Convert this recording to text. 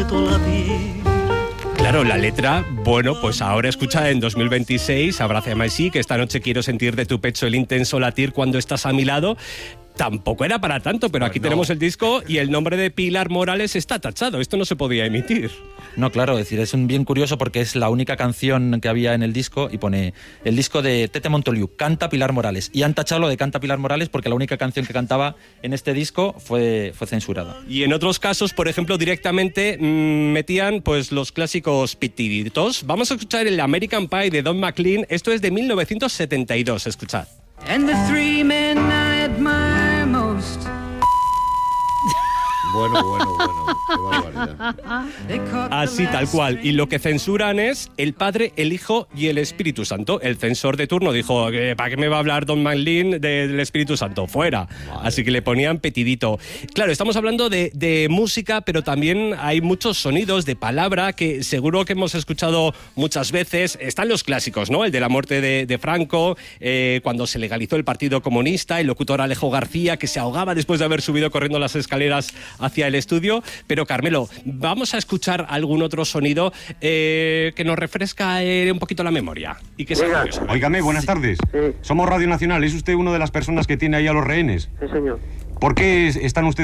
quieto latir. Claro, la letra, bueno, pues ahora escucha en 2026, Abrázame así, que esta noche quiero sentir de tu pecho el intenso latir cuando estás a mi lado. Tampoco era para tanto, pero aquí tenemos el disco y el nombre de Pilar Morales está tachado. Esto no se podía emitir. No, claro, es decir, es un bien curioso porque es la única canción que había en el disco y pone el disco de Tete Montoliu, canta Pilar Morales. Y han tachado lo de canta Pilar Morales porque la única canción que cantaba en este disco fue censurada. Y en otros casos, por ejemplo, directamente metían pues los clásicos pitiditos. Vamos a escuchar el American Pie de Don McLean. Esto es de 1972, escuchad. And the three men I admire most. Bueno, qué barbaridad. Así, tal cual. Y lo que censuran es el Padre, el Hijo y el Espíritu Santo. El censor de turno dijo, ¿para qué me va a hablar Don McLean del Espíritu Santo? Fuera. Vale. Así que le ponían petidito. Claro, estamos hablando de música, pero también hay muchos sonidos de palabra que seguro que hemos escuchado muchas veces. Están los clásicos, ¿no? El de la muerte de Franco, cuando se legalizó el Partido Comunista, el locutor Alejo García, que se ahogaba después de haber subido corriendo las escaleras hacia el estudio. Pero Carmelo, vamos a escuchar algún otro sonido que nos refresca un poquito la memoria y que sea curioso. Óigame, buenas tardes. Sí. Somos Radio Nacional. ¿Es usted una de las personas que tiene ahí a los rehenes? Sí, señor. ¿Por qué están ustedes